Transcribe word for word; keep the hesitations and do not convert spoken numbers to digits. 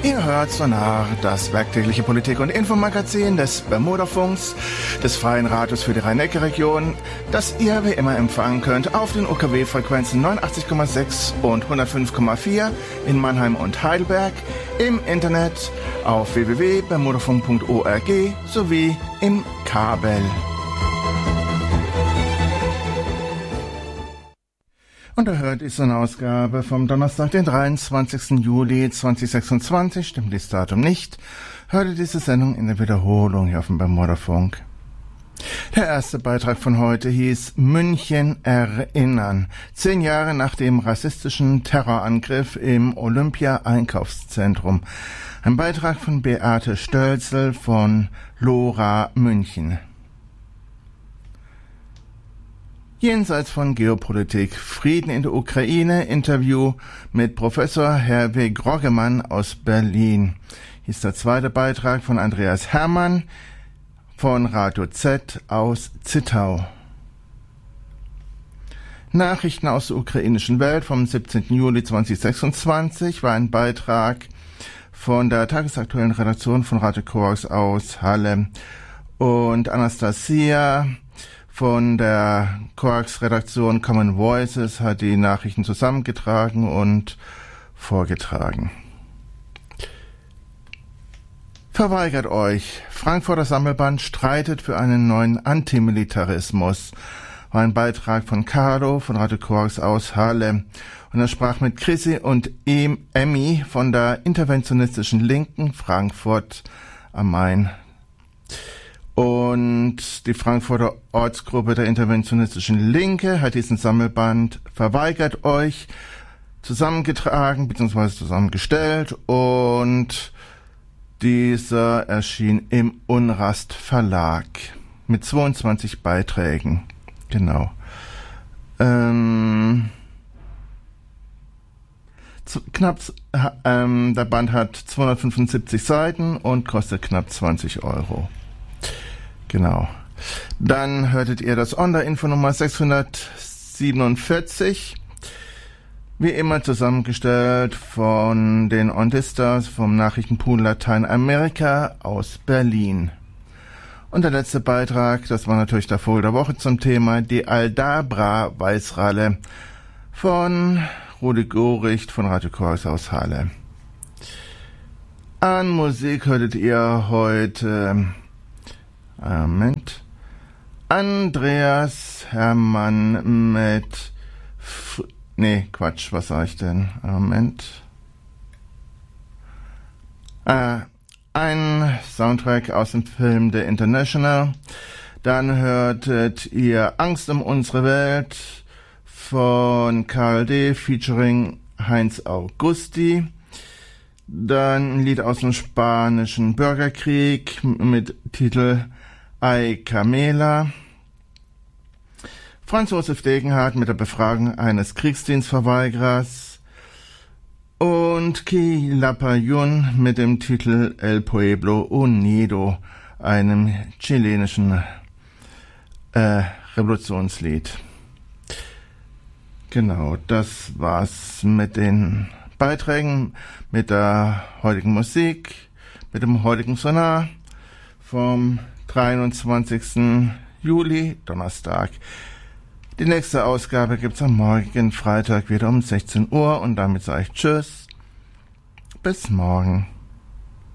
Ihr hört Sonar, das werktägliche Politik- und Infomagazin des Bermudafunks, des Freien Radios für die Rhein-Neckar-Region, das ihr wie immer empfangen könnt auf den U K W-Frequenzen neunundachtzig Komma sechs und hundertfünf Komma vier in Mannheim und Heidelberg, im Internet auf w w w punkt bermudafunk punkt org sowie im Kabel. Und er hört ist eine Ausgabe vom Donnerstag, den dreiundzwanzigsten Juli zweitausendsechsundzwanzig, stimmt das Datum nicht, hörte diese Sendung in der Wiederholung hier auf dem Bermudafunk. Der erste Beitrag von heute hieß München erinnern. Zehn Jahre nach dem rassistischen Terrorangriff im Olympia-Einkaufszentrum. Ein Beitrag von Beate Stölzel von Lora München. Jenseits von Geopolitik, Frieden in der Ukraine, Interview mit Professor Herwig Groggemann aus Berlin. Hier ist der zweite Beitrag von Andreas Herrmann von Radio Z aus Zittau. Nachrichten aus der ukrainischen Welt vom siebzehnten Juli zweitausendsechsundzwanzig war ein Beitrag von der tagesaktuellen Redaktion von Radio Korax aus Halle und Anastasia von der Korax-Redaktion Common Voices hat die Nachrichten zusammengetragen und vorgetragen. Verweigert euch. Frankfurter Sammelband streitet für einen neuen Antimilitarismus. War ein Beitrag von Carlo von Radio Korax aus Halle. Und er sprach mit Chrissy und Emmy von der interventionistischen Linken Frankfurt am Main. Und die Frankfurter Ortsgruppe der interventionistischen Linke hat diesen Sammelband Verweigert euch zusammengetragen bzw. zusammengestellt und dieser erschien im Unrast Verlag mit zweiundzwanzig Beiträgen. Genau. Ähm, zu, knapp, ähm, der Band hat zweihundertfünfundsiebzig Seiten und kostet knapp zwanzig Euro. Genau. Dann hörtet ihr das Onda-Info Nummer sechshundertsiebenundvierzig. Wie immer zusammengestellt von den Ondistas vom Nachrichtenpool Lateinamerika aus Berlin. Und der letzte Beitrag, das war natürlich der Vogel der Woche zum Thema die Aldabra-Weißralle von Rudi Goricht von Radio Korax aus Halle. An Musik hörtet ihr heute Moment. Andreas Herrmann mit F- Nee, Quatsch, was sag ich denn? Moment. Äh, ein Soundtrack aus dem Film The International. Dann hörtet ihr Angst um unsere Welt von Karl D. featuring Heinz Augusti. Dann ein Lied aus dem spanischen Bürgerkrieg mit Titel Ay Camela. Franz Josef Degenhardt mit der Befragung eines Kriegsdienstverweigerers und Quilapayún mit dem Titel El Pueblo Unido, einem chilenischen äh, Revolutionslied. Genau, das war's mit den Beiträgen, mit der heutigen Musik, mit dem heutigen Sonar vom dreiundzwanzigsten Juli, Donnerstag. Die nächste Ausgabe gibt's am morgigen Freitag wieder um sechzehn Uhr und damit sage ich Tschüss, bis morgen.